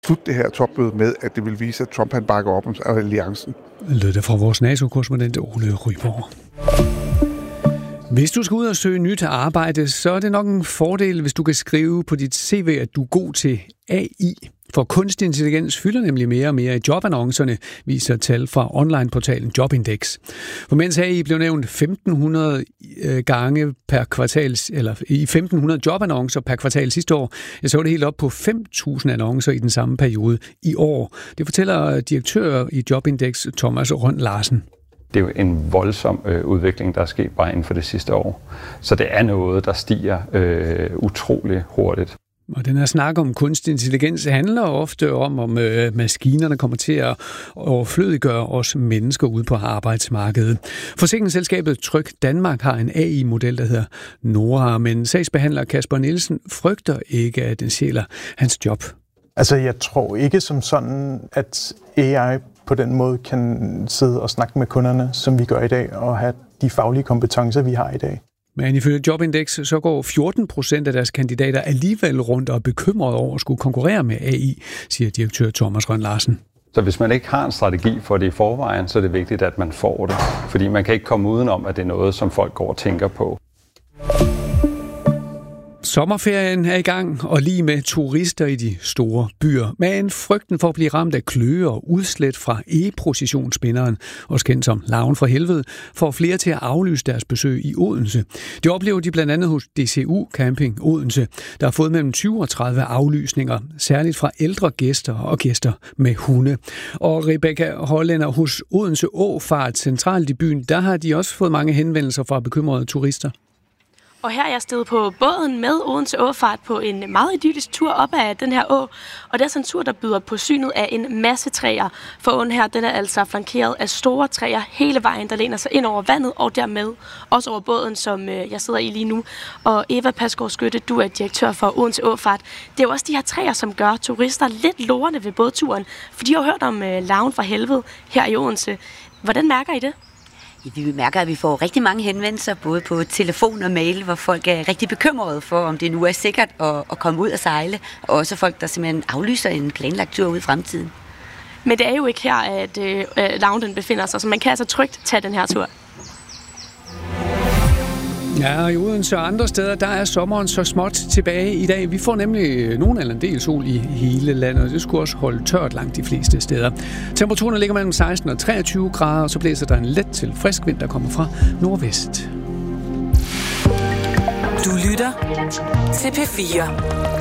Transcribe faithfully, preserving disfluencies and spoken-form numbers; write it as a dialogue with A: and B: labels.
A: Slut det her topmøde med, at det vil vise, at Trump han bakker op om alliancen.
B: Lød det fra vores NATO-korrespondent Ole Ryborg. Hvis du skal ud og søge nyt arbejde, så er det nok en fordel, hvis du kan skrive på dit C V, at du er god til A I. For kunstig intelligens fylder nemlig mere og mere i jobannoncerne, viser tal fra online-portalen Jobindex. For mens A I blev nævnt femten hundrede gange per kvartal, eller i femten hundrede jobannoncer per kvartal sidste år, så var det helt op på fem tusind annoncer i den samme periode i år. Det fortæller direktør i Jobindex Thomas Rønn Larsen.
C: Det er jo en voldsom øh, udvikling, der er sket bare inden for det sidste år. Så det er noget, der stiger øh, utrolig hurtigt.
B: Og den her snak om kunstig intelligens handler ofte om, om øh, maskinerne kommer til at overflødiggøre os mennesker ude på arbejdsmarkedet. Forsikringsselskabet Tryg Danmark har en A I-model, der hedder Nora, men sagsbehandler Kasper Nielsen frygter ikke, at den stjæler hans job.
D: Altså, jeg tror ikke som sådan, at A I på den måde kan sidde og snakke med kunderne, som vi gør i dag, og have de faglige kompetencer, vi har i dag.
B: Men ifølge Jobindex, så går fjorten procent af deres kandidater alligevel rundt og er bekymrede over at skulle konkurrere med A I, siger direktør Thomas Rønn Larsen.
C: Så hvis man ikke har en strategi for det i forvejen, så er det vigtigt, at man får det. Fordi man kan ikke komme udenom, at det er noget, som folk går og tænker på.
B: Sommerferien er i gang, og lige med turister i de store byer. Men frygten for at blive ramt af kløe og udslæt fra e-processionsspinderen, også kendt som Larven fra Helvede, får flere til at aflyse deres besøg i Odense. Det oplever de blandt andet hos D C U Camping Odense, der har fået mellem tyve og tredive aflysninger, særligt fra ældre gæster og gæster med hunde. Og Rebecca Hollænder hos Odense Åfart centralt i byen, der har de også fået mange henvendelser fra bekymrede turister.
E: Og her er jeg steget på båden med Odense Åfart på en meget idyllisk tur op ad den her å. Og det er sådan en tur, der byder på synet af en masse træer. For åen her, den er altså flankeret af store træer hele vejen, der læner sig ind over vandet og dermed også over båden, som jeg sidder i lige nu. Og Eva Pasgaard Skytte, du er direktør for Odense Åfart. Det er jo også de her træer, som gør turister lidt lorende ved bådturen. For de har hørt om Larven fra Helvede her i Odense. Hvordan mærker I det?
F: Vi mærker, at vi får rigtig mange henvendelser, både på telefon og mail, hvor folk er rigtig bekymrede for, om det nu er sikkert at, at komme ud og sejle. Og også folk, der simpelthen aflyser en planlagt tur ud i fremtiden.
E: Men det er jo ikke her, at øh, Larven befinder sig, så man kan altså trygt tage den her tur.
B: Ja, og i Odense og andre steder, der er sommeren så småt tilbage i dag. Vi får nemlig nogen eller en del sol i hele landet, og det skulle også holde tørt langt de fleste steder. Temperaturen ligger mellem seksten og treogtyve grader, og så blæser der en let til frisk vind, der kommer fra nordvest.
G: Du lytter til P fire.